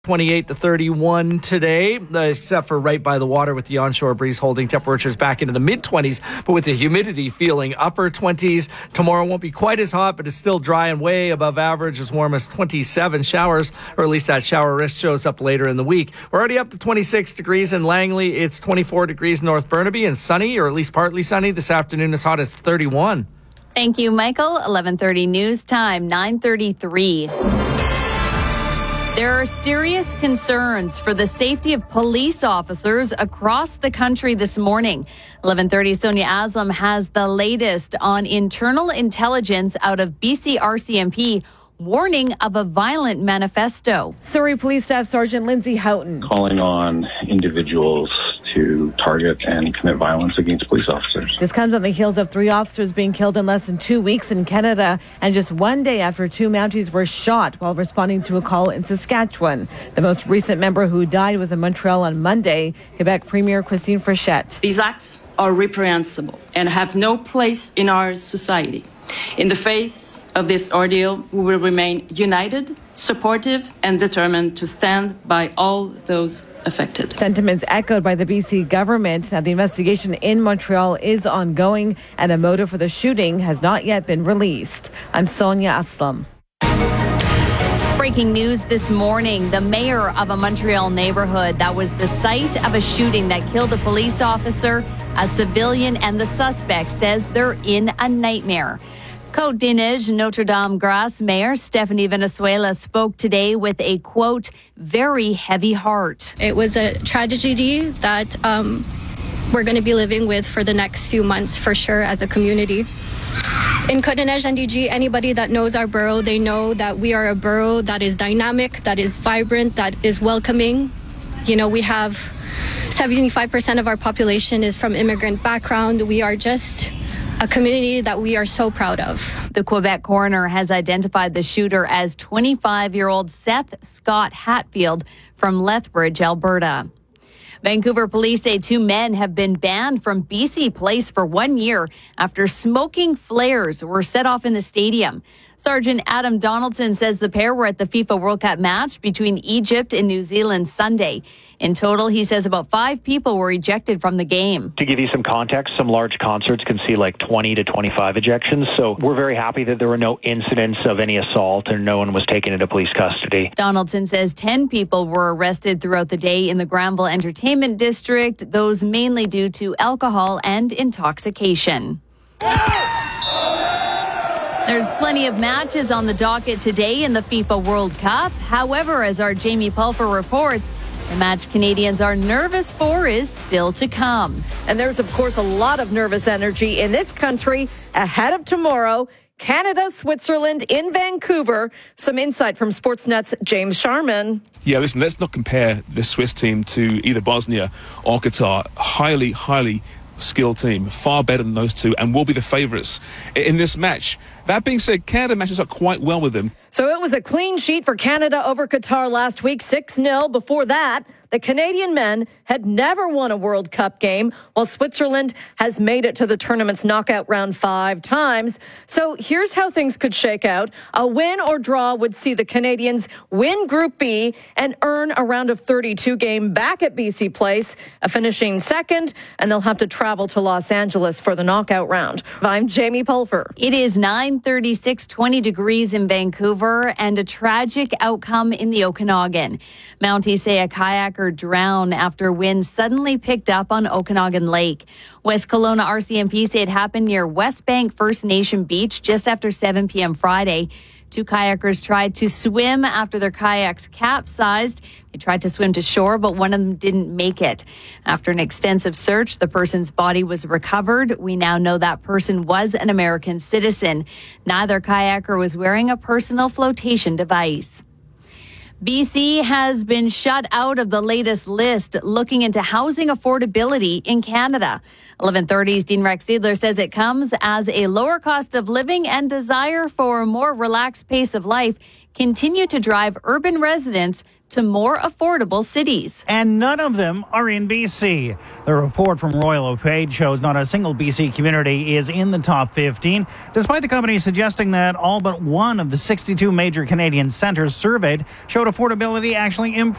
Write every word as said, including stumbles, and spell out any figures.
twenty-eight to thirty-one today, except for right by the water with the onshore breeze holding temperatures back into the mid-twenties, but with the humidity feeling upper twenties. Tomorrow won't be quite as hot, but it's still dry and way above average, as warm as twenty-seven showers, or at least that shower risk shows up later in the week. We're already up to twenty-six degrees in Langley. It's twenty-four degrees in North Burnaby, and sunny, or at least partly sunny, this afternoon as hot as thirty-one. Thank you, Michael. eleven thirty news time, nine thirty-three. There are serious concerns for the safety of police officers across the country this morning. eleven thirty, Sonia Aslam has the latest on internal intelligence out of B C R C M P warning of a violent manifesto. Surrey Police Staff Sergeant Lindsay Houghton. Calling on individuals to target and commit violence against police officers. This comes on the heels of three officers being killed in less than two weeks in Canada, and just one day after two Mounties were shot while responding to a call in Saskatchewan. The most recent member who died was in Montreal on Monday. Quebec Premier Christine Frechette. These acts are reprehensible and have no place in our society. In the face of this ordeal, we will remain united, supportive, and determined to stand by all those affected. Sentiments echoed by the B C government. Now, the investigation in Montreal is ongoing, and a motive for the shooting has not yet been released. I'm Sonia Aslam. Breaking news this morning, the mayor of a Montreal neighborhood that was the site of a shooting that killed a police officer, a civilian, and the suspect says they're in a nightmare. Côte-des-Neiges Notre-Dame-Grâce Mayor Stephanie Venezuela spoke today with a, quote, very heavy heart. It was a tragedy that um, we're going to be living with for the next few months for sure as a community. In Côte-des-Neiges N D G, anybody that knows our borough, they know that we are a borough that is dynamic, that is vibrant, that is welcoming. You know, we have seventy-five percent of our population is from immigrant background. We are just a community that we are so proud of. The Quebec coroner has identified the shooter as twenty-five-year-old Seth Scott Hatfield from Lethbridge, Alberta. Vancouver police say two men have been banned from B C Place for one year after smoking flares were set off in the stadium. Sergeant Adam Donaldson says the pair were at the FIFA World Cup match between Egypt and New Zealand Sunday. In total, he says about five people were ejected from the game. To give you some context, some large concerts can see like twenty to twenty-five ejections. So we're very happy that there were no incidents of any assault and no one was taken into police custody. Donaldson says ten people were arrested throughout the day in the Granville Entertainment District, those mainly due to alcohol and intoxication. There's plenty of matches on the docket today in the FIFA World Cup. However, as our Jamie Pulfer reports, the match Canadians are nervous for is still to come. And there's, of course, a lot of nervous energy in this country ahead of tomorrow. Canada, Switzerland in Vancouver. Some insight from Sportsnet's James Sharman. Yeah, listen, let's not compare this Swiss team to either Bosnia or Qatar. Highly, highly skilled team, far better than those two, and will be the favourites in this match. That being said, Canada matches up quite well with them. So it was a clean sheet for Canada over Qatar last week, six nil. Before that, the Canadian men had never won a World Cup game, while Switzerland has made it to the tournament's knockout round five times. So here's how things could shake out. A win or draw would see the Canadians win Group B and earn a round of thirty-two game back at B C Place, finishing second, and they'll have to travel to Los Angeles for the knockout round. I'm Jamie Pulfer. It is nine thirty-six, twenty degrees in Vancouver, and a tragic outcome in the Okanagan. Mounties say a kayaker drowned after winds suddenly picked up on Okanagan Lake. West Kelowna R C M P say it happened near West Bank First Nation Beach just after seven p.m. Friday. Two kayakers tried to swim after their kayaks capsized. They tried to swim to shore, but one of them didn't make it. After an extensive search, the person's body was recovered. We now know that person was an American citizen. Neither kayaker was wearing a personal flotation device. B C has been shut out of the latest list looking into housing affordability in Canada. eleven thirty's Dean Rex Seidler says it comes as a lower cost of living and desire for a more relaxed pace of life continue to drive urban residents to more affordable cities. And none of them are in B C. The report from Royal LePage shows not a single B C community is in the top fifteen, despite the company suggesting that all but one of the sixty-two major Canadian centres surveyed showed affordability actually improved.